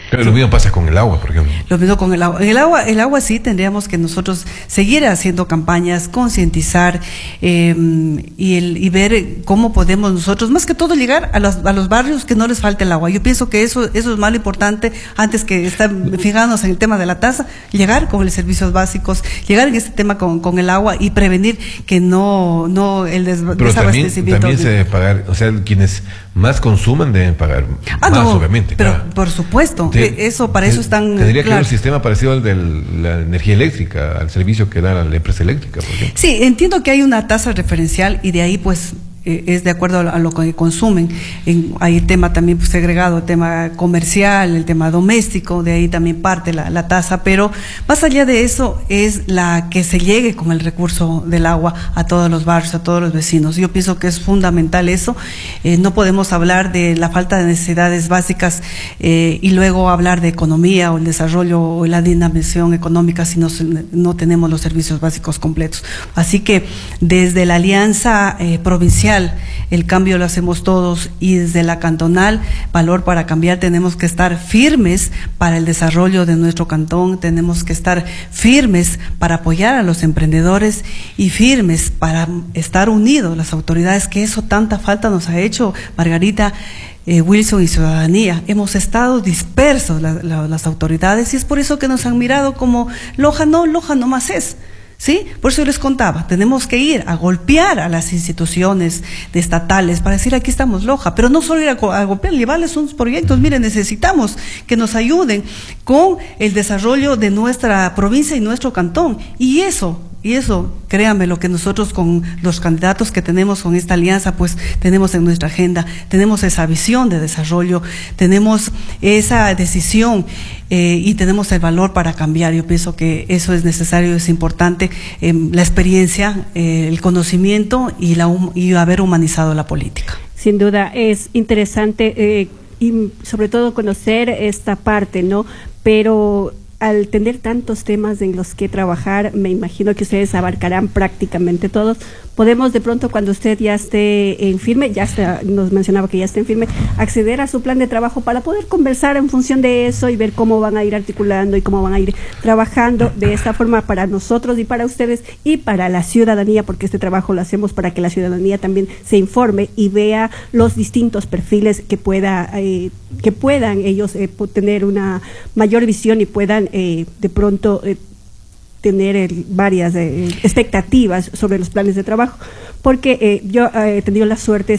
Pero lo mismo pasa con el agua, por ejemplo. Lo mismo con el agua. El agua sí tendríamos que nosotros seguir haciendo campañas, concientizar y ver cómo podemos nosotros, más que todo, llegar a los barrios que no les falte el agua. Yo pienso que eso es más lo importante, antes que estar fijándonos en el tema de la tasa, llegar con los servicios básicos, llegar en este tema con el agua y prevenir que no el desabastecimiento. También se debe pagar, o sea, quienes más consuman deben pagar más, obviamente. Pero claro. Por supuesto, para eso están. Tendría que haber un sistema parecido al de la energía eléctrica, al servicio que da la empresa eléctrica, por ejemplo. Sí, entiendo que hay una tasa referencial y de ahí pues es de acuerdo a lo que consumen. Hay el tema también pues, segregado, el tema comercial, el tema doméstico, de ahí también parte la tasa, pero más allá de eso es la que se llegue con el recurso del agua a todos los barrios, a todos los vecinos. Yo pienso que es fundamental eso. No podemos hablar de la falta de necesidades básicas y luego hablar de economía o el desarrollo o la dinamización económica si no tenemos los servicios básicos completos. Así que desde la alianza provincial, el cambio lo hacemos todos, y desde la cantonal, Valor para Cambiar, tenemos que estar firmes para el desarrollo de nuestro cantón, tenemos que estar firmes para apoyar a los emprendedores y firmes para estar unidos las autoridades, que eso tanta falta nos ha hecho, Margarita, Wilson y ciudadanía. Hemos estado dispersos las autoridades, y es por eso que nos han mirado como Loja no más es. ¿Sí? Por eso yo les contaba, tenemos que ir a golpear a las instituciones estatales para decir aquí estamos Loja, pero no solo ir a golpear, llevarles unos proyectos. Miren, necesitamos que nos ayuden con el desarrollo de nuestra provincia y nuestro cantón, y eso, créanme, lo que nosotros con los candidatos que tenemos con esta alianza, pues tenemos en nuestra agenda, tenemos esa visión de desarrollo, tenemos esa decisión y tenemos el valor para cambiar. Yo pienso que eso es necesario, es importante, la experiencia, el conocimiento y haber humanizado la política. Sin duda, es interesante y sobre todo conocer esta parte, ¿no? Pero al tener tantos temas en los que trabajar, me imagino que ustedes abarcarán prácticamente todos. Podemos de pronto, cuando usted ya esté en firme, nos mencionaba que ya esté en firme, acceder a su plan de trabajo para poder conversar en función de eso y ver cómo van a ir articulando y cómo van a ir trabajando de esta forma para nosotros y para ustedes y para la ciudadanía, porque este trabajo lo hacemos para que la ciudadanía también se informe y vea los distintos perfiles que puedan ellos tener una mayor visión y puedan de pronto tener varias expectativas sobre los planes de trabajo, porque yo he tenido la suerte,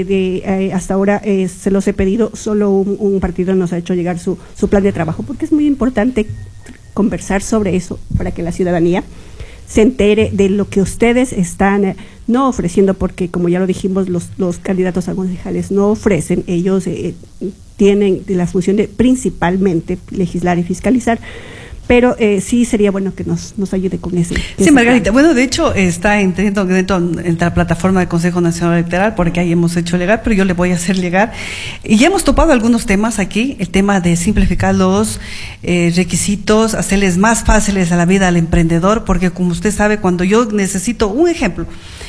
hasta ahora se los he pedido, solo un partido nos ha hecho llegar su plan de trabajo, porque es muy importante conversar sobre eso para que la ciudadanía se entere de lo que ustedes están no ofreciendo, porque como ya lo dijimos, los candidatos a concejales no ofrecen, ellos tienen la función de principalmente legislar y fiscalizar, pero sí sería bueno que nos ayude con ese. Sí, Margarita, plan. Bueno, de hecho está dentro de la plataforma del Consejo Nacional Electoral, porque ahí hemos hecho llegar, pero yo le voy a hacer llegar. Y ya hemos topado algunos temas aquí, el tema de simplificar los requisitos, hacerles más fáciles a la vida al emprendedor, porque como usted sabe, cuando yo necesito un ejemplo,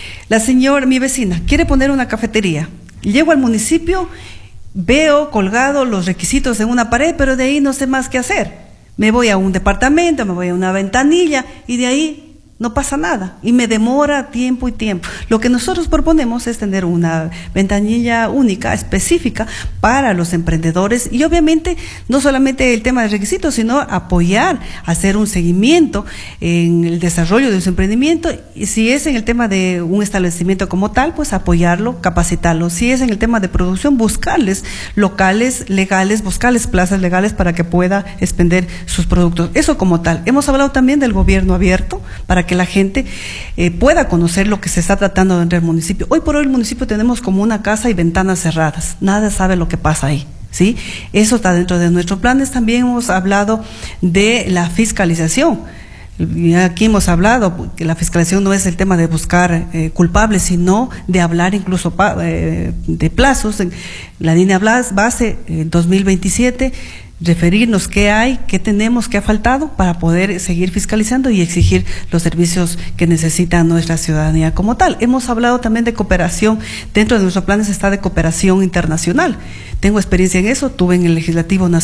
mi vecina, quiere poner una cafetería, llego al municipio, veo colgado los requisitos en una pared, pero de ahí no sé más qué hacer. Me voy a un departamento, me voy a una ventanilla y de ahí no pasa nada y me demora tiempo y tiempo. Lo que nosotros proponemos es tener una ventanilla única, específica para los emprendedores y obviamente no solamente el tema de requisitos, sino apoyar, hacer un seguimiento en el desarrollo de su emprendimiento, y si es en el tema de un establecimiento como tal, pues apoyarlo, capacitarlo. Si es en el tema de producción, buscarles locales legales, buscarles plazas legales para que pueda expender sus productos. Eso como tal. Hemos hablado también del gobierno abierto para que la gente pueda conocer lo que se está tratando dentro del municipio. Hoy por hoy el municipio tenemos como una casa y ventanas cerradas, nadie sabe lo que pasa ahí, ¿sí? Eso está dentro de nuestros planes. También hemos hablado de la fiscalización. Y aquí hemos hablado que la fiscalización no es el tema de buscar culpables, sino de hablar incluso de plazos. En la línea base 2027, referirnos qué hay, qué tenemos, qué ha faltado para poder seguir fiscalizando y exigir los servicios que necesita nuestra ciudadanía como tal. Hemos hablado también de cooperación. Dentro de nuestros planes está de cooperación internacional. Tengo experiencia en eso, tuve en el Legislativo Nacional